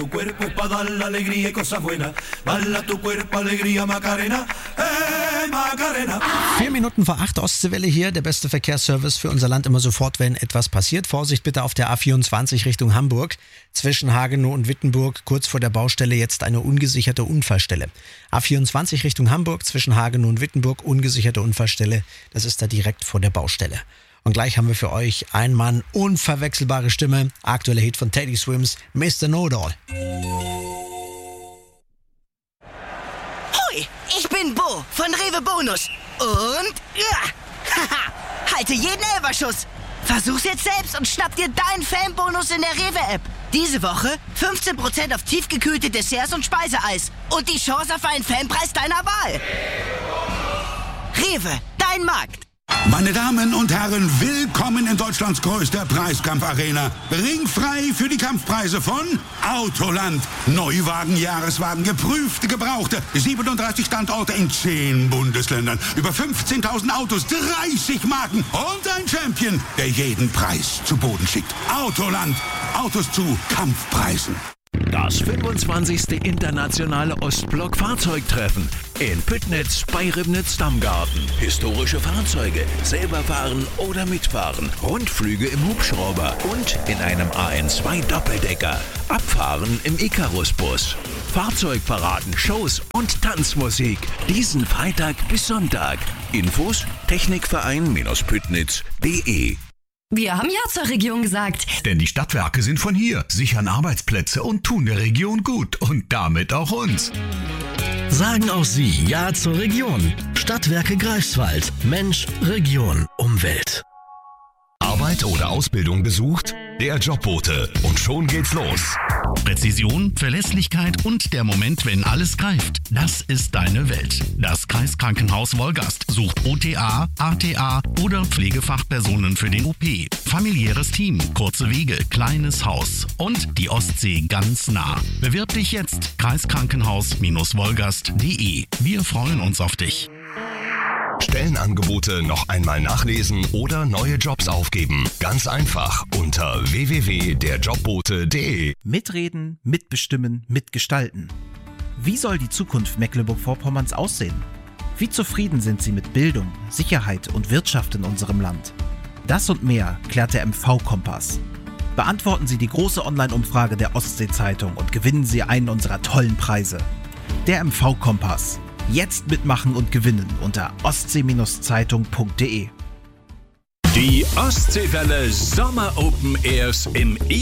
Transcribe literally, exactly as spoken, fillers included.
tu cuerpo es pa' dar la alegría y cosas buenas. Baila tu cuerpo, Alegría, Macarena, eh, Macarena. Vier Minuten vor acht, Ostseewelle hier, der beste Verkehrsservice für unser Land immer sofort, wenn etwas passiert. Vorsicht bitte auf der A vierundzwanzig Richtung Hamburg. Zwischen Hagenow und Wittenburg, kurz vor der Baustelle, jetzt eine ungesicherte Unfallstelle. A vierundzwanzig Richtung Hamburg, zwischen Hagenow und Wittenburg, ungesicherte Unfallstelle. Das ist da direkt vor der Baustelle. Und gleich haben wir für euch ein Mann, unverwechselbare Stimme, aktueller Hit von Teddy Swims, Mister Know-It-All. Hoi, ich bin Bo von Rewe Bonus. Und ja, haha, halte jeden Elferschuss. Versuch's jetzt selbst und schnapp dir deinen Fanbonus in der Rewe-App. Diese Woche fünfzehn Prozent auf tiefgekühlte Desserts und Speiseeis. Und die Chance auf einen Fanpreis deiner Wahl. Rewe, dein Markt. Meine Damen und Herren, willkommen in Deutschlands größter Preiskampfarena. Ringfrei für die Kampfpreise von Autoland. Neuwagen, Jahreswagen, geprüfte, gebrauchte. siebenunddreißig Standorte in zehn Bundesländern. Über fünfzehntausend Autos, dreißig Marken und ein Champion, der jeden Preis zu Boden schickt. Autoland. Autos zu Kampfpreisen. Das fünfundzwanzigste internationale Ostblock-Fahrzeugtreffen in Püttnitz bei Ribnitz-Stammgarten. Historische Fahrzeuge, selber fahren oder mitfahren, Rundflüge im Hubschrauber und in einem A N zwei Doppeldecker, Abfahren im Icarus-Bus, Fahrzeugparaden, Shows und Tanzmusik. Diesen Freitag bis Sonntag. Infos technikverein-püttnitz punkt de. Wir haben Ja zur Region gesagt. Denn die Stadtwerke sind von hier, sichern Arbeitsplätze und tun der Region gut. Und damit auch uns. Sagen auch Sie Ja zur Region. Stadtwerke Greifswald. Mensch, Region, Umwelt. Arbeit oder Ausbildung gesucht? Der Jobbote. Und schon geht's los. Präzision, Verlässlichkeit und der Moment, wenn alles greift. Das ist deine Welt. Das Kreiskrankenhaus Wolgast sucht O T A, A T A oder Pflegefachpersonen für den O P. Familiäres Team, kurze Wege, kleines Haus und die Ostsee ganz nah. Bewirb dich jetzt. Kreiskrankenhaus Wolgast punkt de. Wir freuen uns auf dich. Stellenangebote noch einmal nachlesen oder neue Jobs aufgeben. Ganz einfach unter w w w punkt der jobbote punkt de. Mitreden, mitbestimmen, mitgestalten. Wie soll die Zukunft Mecklenburg-Vorpommerns aussehen? Wie zufrieden sind Sie mit Bildung, Sicherheit und Wirtschaft in unserem Land? Das und mehr klärt der M V-Kompass. Beantworten Sie die große Online-Umfrage der Ostsee-Zeitung und gewinnen Sie einen unserer tollen Preise. Der M V-Kompass. Jetzt mitmachen und gewinnen unter ostsee Zeitung punkt de. Die Ostseewelle Sommer Open Airs im